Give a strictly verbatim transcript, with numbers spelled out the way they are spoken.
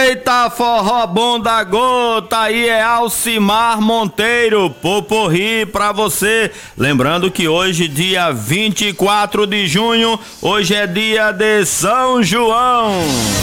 Eita, forró bom da gota, aí é Alcimar Monteiro, Poporri pra você. Lembrando que hoje, dia vinte e quatro de junho, hoje é dia de São João.